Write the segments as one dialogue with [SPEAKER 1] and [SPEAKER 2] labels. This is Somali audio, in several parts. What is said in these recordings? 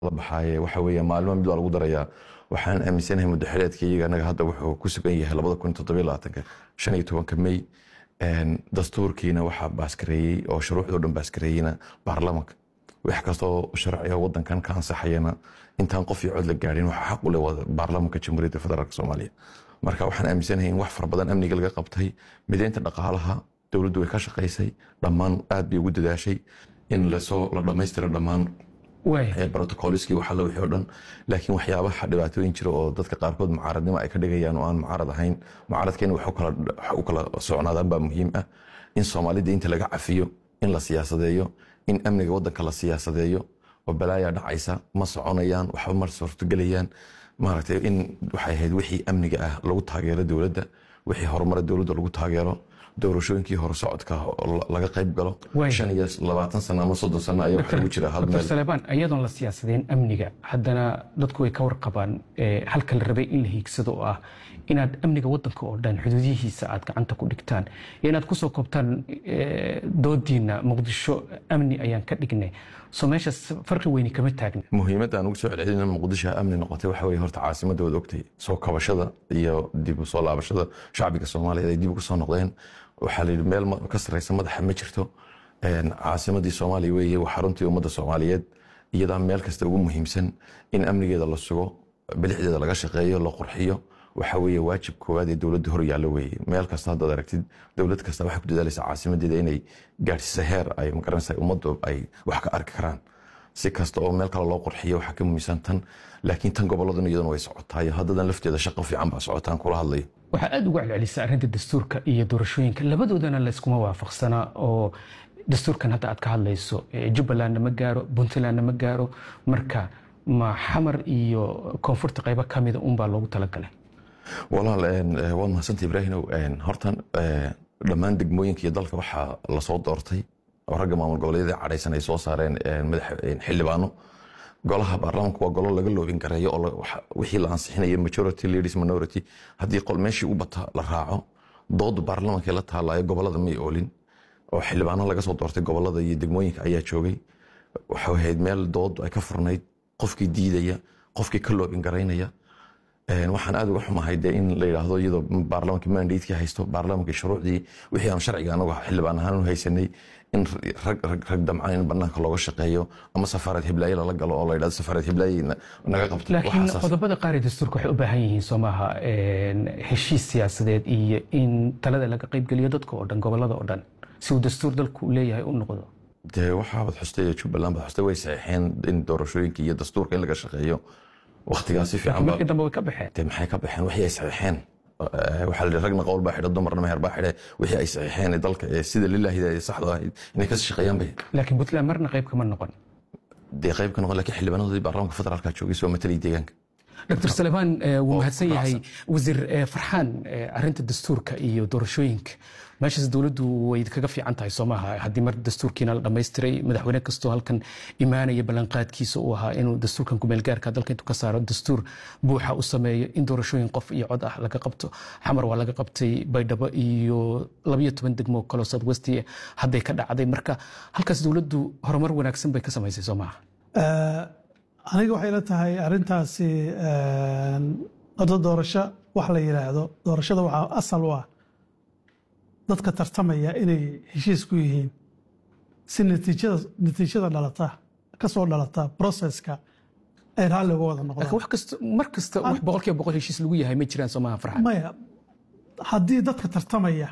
[SPEAKER 1] baxay waxa weeye maalmo mid lagu darayaa waxaan aaminsanahay muddaxileedkayga anaga hadda wuxuu ku sugan yahay 2027 15 May dastuurkiina waxa baaskareeyay oo shuruucda dhan baaskareeyayna baarlamaanka wax kasta oo sharciga wadankan ka ansaxayna intaan qof iyo cod la gaarin waxa xaq u leh baarlamaanka Jamhuuriyadda Federaalka Soomaaliya marka waxaan aaminsanahay in wax far badan amniga laga qabtay mideynta dhaqaalaha dawladdu way ka shaqeysay dhammaan aad bay ugu dadaashay in la dhameystiro dhammaan بروتوكوليسكي وحلا وحيودن لكن وحيابه dhibaatooyin jiro oo dadka qaarkood mucaaradnimo ay ka dhigayaan oo aan mucaarad ahayn mucaaradkeena wuxuu kala socnaadaan baa muhiim ah in Soomaalida inta laga cafiyo in la siyaasadeeyo in amniga wadanka la siyaasadeeyo oo balaaya dhacaysa ma soconayaan waxa mar suurtagelayaan maaragtay in waxay ahayd wixii amniga ah lagu taageero dawladda wixii horumar dawladda lagu taageero doorashooyinkii hor socodka laga qayb galo 25 sano ama 30 sano ayaa waxa jira hal meel
[SPEAKER 2] Salebaan ayadoon la siyaasadeen amniga haddana dadku way ka warqabaan halka la rabay in la hiigsado oo ah inaad amniga wadanka oo dhan xuduudihiisa aad gacanta ku dhigtaan inaad ku soo koobtaan doodiina Muqdisho amni ayaan ka dhignay soo meesha farqi weyn kama taagna
[SPEAKER 1] muhiimadda aan ugu soo celcelinay Muqdisho amni noqotay waxa weeye horta caasimadda wada ogtay soo kabashada iyo dib u soo laabashada shacbiga Soomaaliyeed ay dib ugu soo noqdeen waxa la meel ka sareysa madaxa ma jirto caasimadii Soomaaliya weeye waxa runtii ummadda Soomaaliyeed iyada meel kasta ugu muhiimsan in amnigeeda la sugo bilixdeeda laga shaqeeyo la qurxiyo waxa weeye waajib koowaad ee dawladda hor yaalo weeye meel kasta hadda aragtid dawlad kasta waxa ku dadaalaysa caasimadeeda inay gaarsiiso heer ay magaranaysa ummaddu ay wax ka arki karaan si kasta oo meel kale loo qurxiyo waxa ka muhiimsan tan laakiin tan goboladuna iyaduna way socotaa haddadan lafteeda shaqo fiican baa socotaan kula hadlayo
[SPEAKER 2] waxa aad ugu celcelisay arrinta dastuurka iyo doorashooyinka labadoodana la iskuma waafaqsana oo dastuurkan hadda aad ka hadlayso Jubbaland ma gaaro Puntland ma gaaro marka ma xamar iyo koonfurta qaybo kamid ah baa loogu talagalay
[SPEAKER 1] walaal waan mahadsantahay Ibraahim hortan dhammaan degmooyinka iyo dalka waxa la soo doortay oo ragga maamul goboleedyada cadaysan ay soo saareen madax xildhibaano golaha baarlamaanka waa golo laga loobin gareeyo oo wixii la ansixinayo majority leaders minority hadii qol meeshii u bata la raaco dood baarlamaanka la taalayo gobolada may oolin oo xildhibaano laga soo doortay gobolada iyo degmooyinka ayaa joogay waxa ahayd meel dood ay ka furnayd qofkii diidaya qofkii ka loobin gareynaya waxaan aad uga xumahay in la yiraahdo iyadoo baarlamaanka mandate-ka haysto baarlamaanka shuruucdii wixii aan sharciga anagu xildhibaan ahaan u haysanay in rag damcaan in banaanka looga shaqeeyo ama safaarad hiblaayo la galo oo la yiraahdo safaarad hiblaayo naga qabto
[SPEAKER 2] laakiin qodobada qaar ee dastuurka waxay u baahan yihiin Soomaha heshiis siyaasadeed iyo in talada laga qayb galiyo dadka oo dhan gobolada oo dhan si uu dastuur dalku leeyahay u noqdo
[SPEAKER 1] waxa wad xustay Jubbaland baa xustay way saxiixeen in doorashooyinka iyo dastuurka in laga shaqeeyo waqtigaasi fiican
[SPEAKER 2] markii dambe way ka baxeen
[SPEAKER 1] maxay ka baxeen wixii ay saxiixeen waxa la ragna qowl baa xidho dumarna meher baa xidhay wixii ay saxiixeen dalka sida lillahi saxda ah inay ka shaqeeyaan bay
[SPEAKER 2] laakiin Puntland marna qayb kama noqon
[SPEAKER 1] qayb ka noqon laakiin xildhibaanadii baarlamaanka federaalka joogay soo matalay deegaanka
[SPEAKER 2] Dr. Salebaan wuu mahadsan yahay wasiir Farxaan arrinta dastuurka iyo doorashooyinka meeshaas dawladdu way kaga fiican tahay Soomaha hadii mar dastuurkiina la dhameystiray madaxweyne kasto halkan imaanaya balanqaadkiisa uu ahaa inuu dastuurkan ku meel gaarka dalka intuu ka saaro dastuur buuxa u sameeyo in doorashooyin qof iyo cod ah laga qabto xamar waa laga qabtay Baydhabo iyo 12 degmo kale South West haday ka dhacday marka halkaas dawladdu horumar wanaagsan bay ka sameysay Soomaha
[SPEAKER 3] aniga waxay la tahay arintaasi doorasho wax la yiraahdo doorashada waxa asal u ah dadka tartamaya inay heshiis ku yihiin si natiijada dhalata ka soo dhalata processka ay raalli uga wada noqdaan
[SPEAKER 2] wax kasta mar kasta wax boqolkiiba boqol heshiis lagu yahay ma jiraan Soomaha Farxaan
[SPEAKER 3] maya haddii dadka tartamaya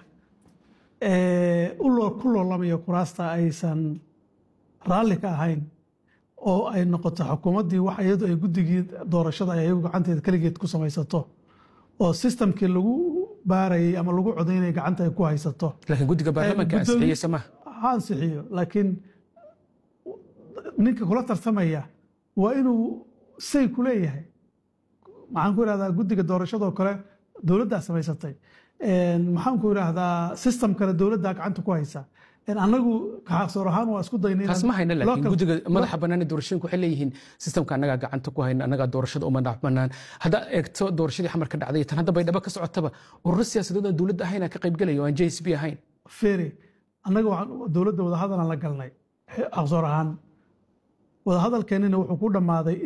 [SPEAKER 3] ku loolamaya kuraasta aysan raalli ka ahayn oo ay noqoto xukuumaddii wax iyadu ay guddigii doorashada ay ayagu gacanteeda kaligeed ku samaysato oo systemkii lagu baarayay ama lagu codeynay gacanta ay ku haysato
[SPEAKER 2] laakiin guddiga baarlamaanka ansixiyay Soomaha
[SPEAKER 3] ansixiyo laakiin ninka kula tartamaya waa inuu say ku leeyahay maxaan ku yiraahdaa guddiga doorashada kale dawladda samaysatay maxaan ku yiraahdaa system kale dawladda gacanta ku haysa anagu kaxaqsoor ahaan waa isku daynay
[SPEAKER 2] taas ma hayna laakiin guddiga madaxa bannaan doorashooyinku waxay leeyihiin systemka anaga gacanta ku hayna anaga doorashada uma madax bannaan hadda eegto doorashadii xamar ka dhacday tan hadda Baydhabo ka socotaba urur siyaasadeed oo dawladda ahayna ka qayb galayo aan JSB ahayn
[SPEAKER 3] feeri anaga waxaan dawladda wada hadal la galnay aqsoor ahaan wada hadalkeenina wuxuu ku dhamaaday